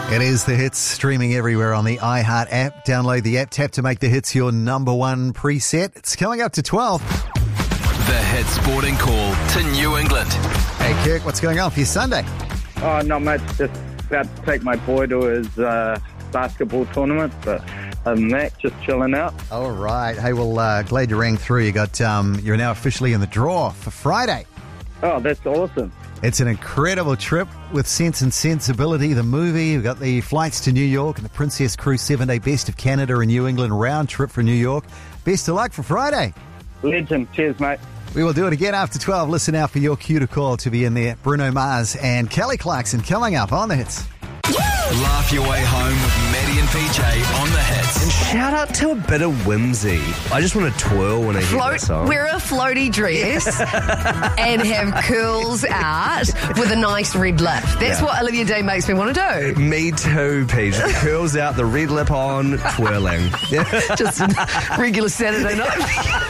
It is The Hits, streaming everywhere on the iHeart app. Download the app, tap to make The Hits your number one preset. It's coming up to 12. The Hits Sporting Call to New England. Hey, Kirk, what's going on for your Sunday? Oh, not much. Just about to take my boy to his basketball tournament. But other than that, just chilling out. All right. Hey, well, glad you rang through. You got, you're now officially in the draw for Friday. Oh, that's awesome. It's an incredible trip with Sense and Sensibility, the movie. We've got the flights to New York and the Princess Cruise 7-day Best of Canada and New England round trip for New York. Best of luck for Friday. Legend. Cheers, mate. We will do it again after 12. Listen out for your cue to call to be in there. Bruno Mars and Kelly Clarkson coming up on The Hits. Laugh your way home with Maddie and PJ on The Hits. And shout out to a bit of whimsy. I just want to twirl when I hear that song. Wear a floaty dress and have curls out with a nice red lip. That's what Olivia Day makes me want to do. Me too, Peach. Curls out, the red lip on, twirling. Just regular Saturday night.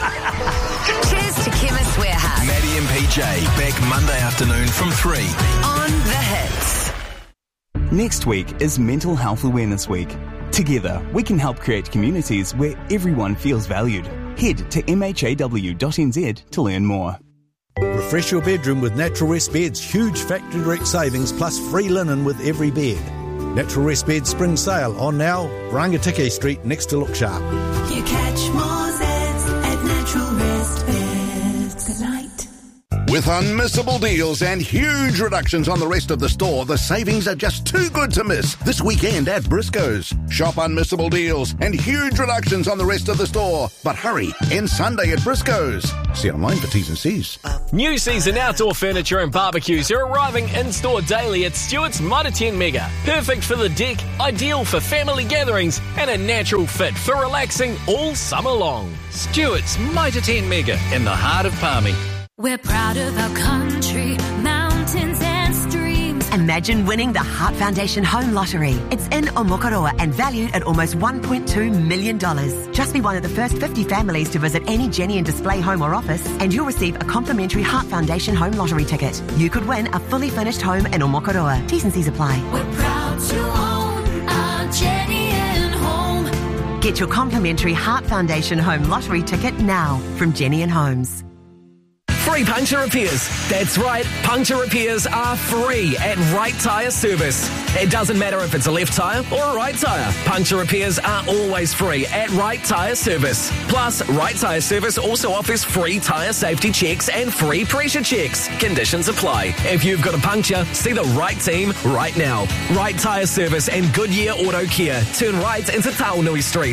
Cheers to Chemist Warehouse. Maddie and PJ back Monday afternoon from 3. On The Hits. Next week is Mental Health Awareness Week. Together, we can help create communities where everyone feels valued. Head to mhaw.nz to learn more. Refresh your bedroom with Natural Rest Beds' huge factory direct savings plus free linen with every bed. Natural Rest Beds spring sale on now, Rangatike Street next to Look Sharp. You catch more Zeds at Natural Rest Beds. Good night. With unmissable deals and huge reductions on the rest of the store, the savings are just too good to miss this weekend at Briscoe's. Shop unmissable deals and huge reductions on the rest of the store. But hurry, end Sunday at Briscoe's. See online for T's and C's. New season outdoor furniture and barbecues are arriving in-store daily at Stewart's Mitre 10 Mega. Perfect for the deck, ideal for family gatherings, and a natural fit for relaxing all summer long. Stewart's Mitre 10 Mega in the heart of Palmy. We're proud of our country, mountains and streams. Imagine winning the Heart Foundation Home Lottery. It's in Omokoroa and valued at almost $1.2 million. Just be one of the first 50 families to visit any Jenny and Display home or office, and you'll receive a complimentary Heart Foundation Home Lottery ticket. You could win a fully furnished home in Omokoroa. T's and C's apply. We're proud to own our Jenny and Home. Get your complimentary Heart Foundation Home Lottery ticket now from Jenny and Homes. Free puncture repairs. That's right, puncture repairs are free at Right Tyre Service. It doesn't matter if it's a left tyre or a right tyre. Puncture repairs are always free at Right Tyre Service. Plus, Right Tyre Service also offers free tyre safety checks and free pressure checks. Conditions apply. If you've got a puncture, see the right team right now. Right Tyre Service and Goodyear Auto Care. Turn right into Taonui Street.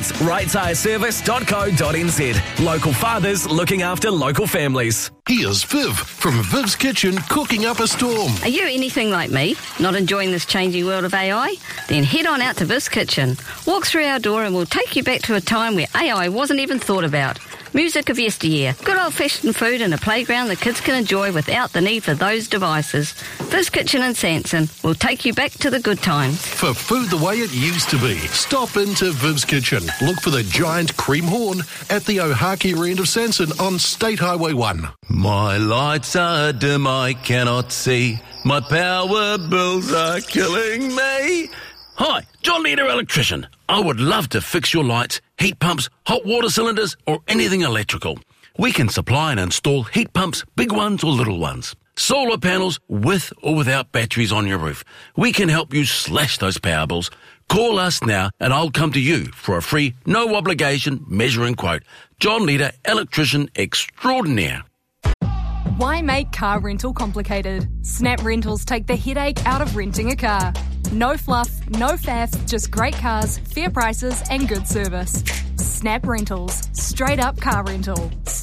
righttyreservice.co.nz. Local fathers looking after local families. Here's Viv from Viv's Kitchen cooking up a storm. Are you anything like me, not enjoying this changing world of AI? Then head on out to Viv's Kitchen. Walk through our door and we'll take you back to a time where AI wasn't even thought about. Music of yesteryear, good old-fashioned food and a playground the kids can enjoy without the need for those devices. Viv's Kitchen in Sanson will take you back to the good times. For food the way it used to be, stop into Viv's Kitchen. Look for the giant cream horn at the Ohakea end of Sanson on State Highway 1. My lights are dim, I cannot see. My power bills are killing me. Hi, John Leader Electrician. I would love to fix your lights, heat pumps, hot water cylinders, or anything electrical. We can supply and install heat pumps, big ones or little ones. Solar panels with or without batteries on your roof. We can help you slash those power bills. Call us now and I'll come to you for a free, no obligation measuring quote. John Leader Electrician Extraordinaire. Why make car rental complicated? Snap Rentals take the headache out of renting a car. No fluff, no faff, just great cars, fair prices and good service. Snap Rentals. Straight up car rental.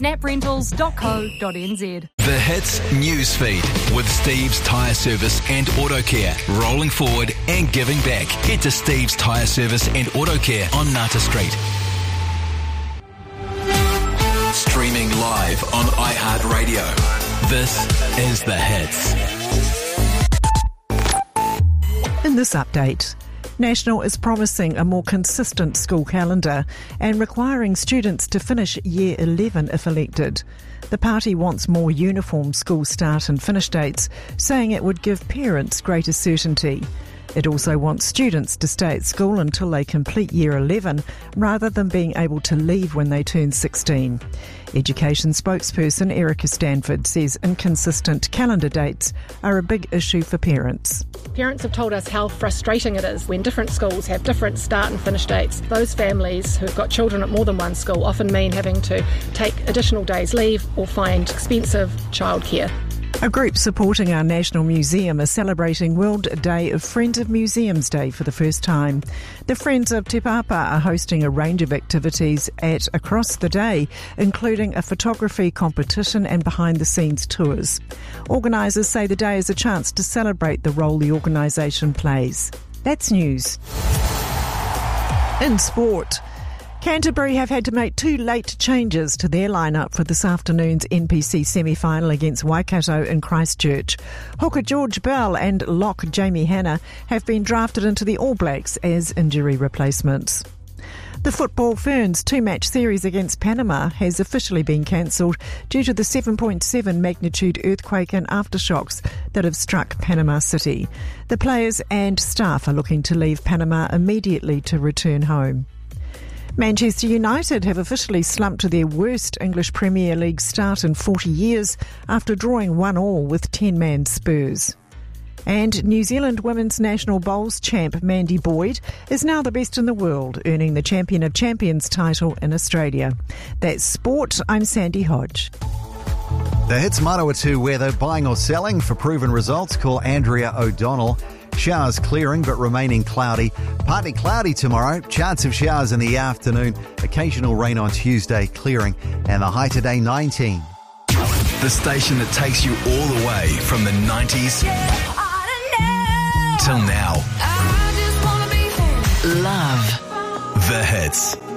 snaprentals.co.nz. The Hits Newsfeed with Steve's Tyre Service and Auto Care. Rolling forward and giving back. Head to Steve's Tyre Service and Auto Care on Nata Street. Streaming live on iHeartRadio. This is The Hits. In this update, National is promising a more consistent school calendar and requiring students to finish Year 11 if elected. The party wants more uniform school start and finish dates, saying it would give parents greater certainty. It also wants students to stay at school until they complete Year 11, rather than being able to leave when they turn 16. Education spokesperson Erica Stanford says inconsistent calendar dates are a big issue for parents. Parents have told us how frustrating it is when different schools have different start and finish dates. Those families who've got children at more than one school often mean having to take additional days' leave or find expensive childcare. A group supporting our National Museum is celebrating World Day of Friends of Museums Day for the first time. The Friends of Te Papa are hosting a range of activities across the day, including a photography competition and behind-the-scenes tours. Organisers say the day is a chance to celebrate the role the organisation plays. That's news. In sport, Canterbury have had to make 2 late changes to their lineup for this afternoon's NPC semi-final against Waikato in Christchurch. Hooker George Bell and lock Jamie Hanna have been drafted into the All Blacks as injury replacements. The Football Ferns 2-match series against Panama has officially been cancelled due to the 7.7 magnitude earthquake and aftershocks that have struck Panama City. The players and staff are looking to leave Panama immediately to return home. Manchester United have officially slumped to their worst English Premier League start in 40 years after drawing 1-1 with 10-man Spurs. And New Zealand women's national bowls champ Mandy Boyd is now the best in the world, earning the Champion of Champions title in Australia. That's sport. I'm Sandy Hodge. The Hits Manawatu weather, buying or selling. For proven results, call Andrea O'Donnell. Showers clearing but remaining cloudy. Partly cloudy tomorrow. Chance of showers in the afternoon. Occasional rain on Tuesday, clearing. And the high today, 19. The station that takes you all the way from the 90s till now. Love the hits.